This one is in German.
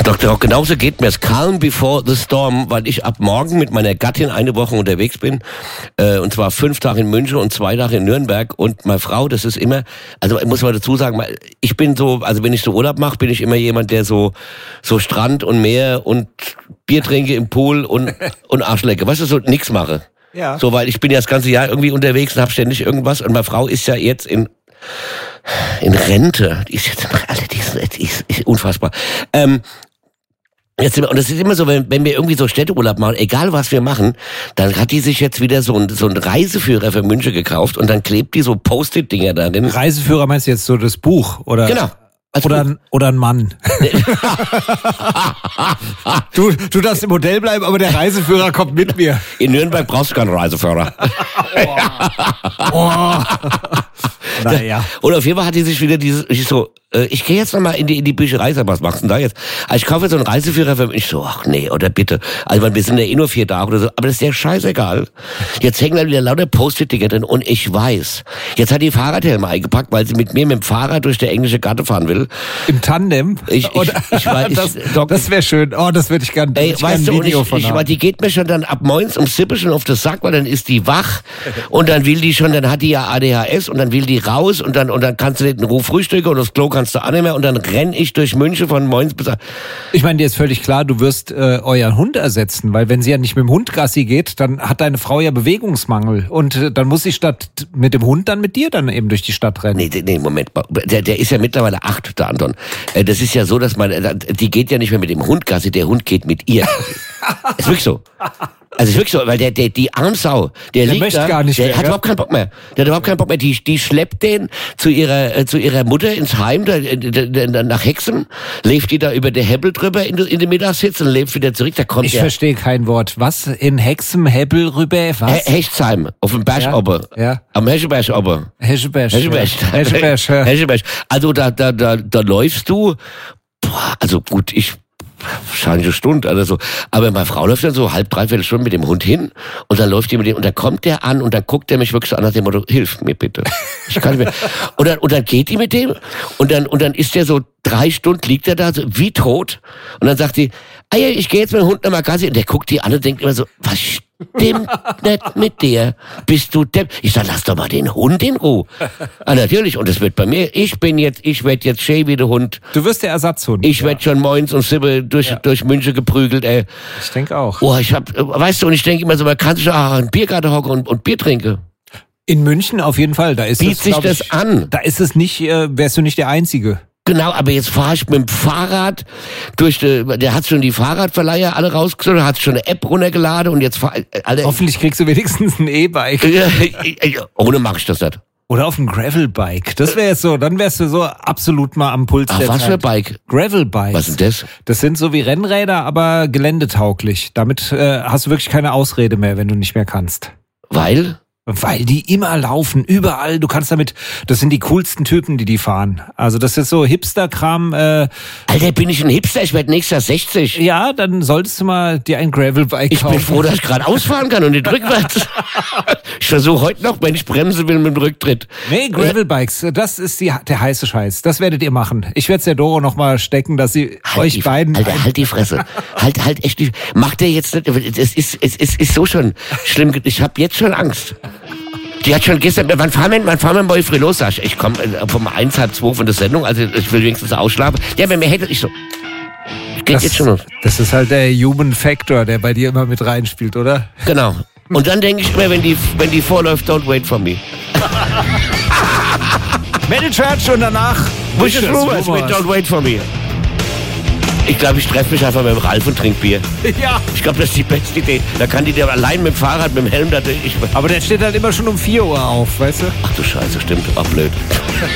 Dr. Rock, genauso geht mir's. Calm before the storm, weil ich ab morgen mit meiner Gattin eine Woche unterwegs bin. Und zwar 5 Tage in München und 2 Tage in Nürnberg. Und meine Frau, das ist immer, also ich muss mal dazu sagen, ich bin so, also wenn ich so Urlaub mache, bin ich immer jemand, der so Strand und Meer und Bier trinke im Pool und Arschlecke. Weißt du, so nix mache. Ja. So, weil ich bin ja das ganze Jahr irgendwie unterwegs und habe ständig irgendwas. Und meine Frau ist ja jetzt in Rente. Die ist jetzt, Alter, die ist unfassbar. Und das ist immer so, wenn wir irgendwie so Städteurlaub machen, egal was wir machen, dann hat die sich jetzt wieder so einen Reiseführer für München gekauft und dann klebt die so Post-it-Dinger da drin. Reiseführer meinst du jetzt so das Buch? Oder? Genau. Oder ein Mann. Du darfst im Hotel bleiben, aber der Reiseführer kommt mit mir. In Nürnberg brauchst du keinen Reiseführer. Naja. Und auf jeden Fall hat die sich wieder ich gehe jetzt nochmal in die Bücherei, sag, was machst du denn da jetzt? Also ich kaufe jetzt so einen Reiseführer für mich. Ich so, ach nee, oder bitte. Also wir sind ja nur 4 Tage oder so, aber das ist ja scheißegal. Jetzt hängen da wieder lauter Post-it-Dinger drin und ich weiß, jetzt hat die Fahrradhelme eingepackt, weil sie mit mir mit dem Fahrrad durch der englische Gasse fahren will. Im Tandem? Ich weiß, das wäre schön. Oh, das würde ich gerne. Weißt du, die geht mir schon dann ab morgens um 7 schon auf das Sack, weil dann ist die wach und dann will die schon, dann hat die ja ADHS und dann will die raus und dann kannst du nicht in Ruhe frühstücken und das Klo kannst du auch nicht mehr und dann renn ich durch München von morgens bis... Ich meine, dir ist völlig klar, du wirst euren Hund ersetzen, weil wenn sie ja nicht mit dem Hund Gassi geht, dann hat deine Frau ja Bewegungsmangel und dann muss sie statt mit dem Hund dann mit dir dann eben durch die Stadt rennen. Nee, Moment, der ist ja mittlerweile 8, der Anton. Das ist ja so, dass die geht ja nicht mehr mit dem Hund Gassi, der Hund geht mit ihr. Ist wirklich so. Also ist wirklich so, weil die Armsau, der liegt möchte da, gar nicht der mehr, hat überhaupt keinen Bock mehr. Der hat überhaupt keinen Bock mehr. Die schleppt den zu ihrer Mutter ins Heim, nach Hexen, lebt die da über der Hebbel drüber in den Mittagssitz und lebt wieder zurück. Da kommt ich verstehe kein Wort. Was? In Hexen, Hebbel rüber, was? Hechtsheim, auf dem Berg oben. Ja. Am Hescheberg oben. Hescheberg. Also da läufst du, also gut, wahrscheinlich eine Stunde oder so. Aber meine Frau läuft dann so 3/4 Stunde mit dem Hund hin und dann läuft die mit dem und dann kommt der an und dann guckt der mich wirklich so an nach dem Motto, hilf mir bitte. Ich kann nicht mehr. Und dann geht die mit dem und dann ist der so 3 Stunden liegt er da so wie tot und dann sagt die, ich gehe jetzt mit dem Hund nochmal Gassi und der guckt die an und denkt immer so, was stimmt nicht mit dir? Bist du Depp? Ich sag, lass doch mal den Hund in Ruhe. Natürlich, und das wird bei mir, ich werd jetzt schön wie der Hund. Du wirst der Ersatzhund. Ich werd schon morgens um 7 durch München geprügelt, ey. Ich denke auch. Oh, weißt du, und ich denke immer so, man kann sich auch in den Biergarten hocken und Bier trinken. In München auf jeden Fall, da ist Bietet sich das an. Da ist es nicht, wärst du nicht der Einzige. Genau, aber jetzt fahre ich mit dem Fahrrad der hat schon die Fahrradverleiher alle rausgesucht, hat schon eine App runtergeladen und jetzt hoffentlich kriegst du wenigstens ein E-Bike. Ohne mache ich das nicht. Oder auf einem Gravelbike. Das wäre jetzt so, dann wärst du so absolut mal am Puls der was Zeit. für ein Bike? Gravelbikes. Was ist das? Das sind so wie Rennräder, aber geländetauglich. Damit hast du wirklich keine Ausrede mehr, wenn du nicht mehr kannst. Weil die immer laufen, überall. Du kannst damit, das sind die coolsten Typen, die fahren. Also das ist so Hipster-Kram. Alter, bin ich ein Hipster? Ich werde nächstes Jahr 60. Ja, dann solltest du mal dir ein Gravelbike kaufen. Ich bin froh, dass ich gerade ausfahren kann und nicht rückwärts. Ich versuche heute noch, wenn ich bremsen will, mit dem Rücktritt. Nee, Gravelbikes, das ist der heiße Scheiß. Das werdet ihr machen. Ich werde es der Doro noch mal stecken, dass sie euch beiden... Alter, halt die Fresse. halt echt die... Macht der jetzt nicht... Es ist so schon schlimm. Ich habe jetzt schon Angst. Die hat schon gestern, wann fahren wir bei Free los? Sag ich komme vom 1, halb 2 von der Sendung, also ich will wenigstens ausschlafen. Ja, wenn mir hätte ich so. Geht jetzt schon los. Das ist halt der Human Factor, der bei dir immer mit reinspielt, oder? Genau. Und dann denke ich mir, wenn die vorläuft, don't wait for me. Metal Church und danach Wishes Rumors mit Don't Wait for Me. Ich glaube, ich treffe mich einfach mit dem Ralf und trinke Bier. Ja. Ich glaube, das ist die beste Idee. Da kann die dir allein mit dem Fahrrad, mit dem Helm... Aber der steht halt immer schon um 4 Uhr auf, weißt du? Ach du Scheiße, stimmt. Ach, blöd.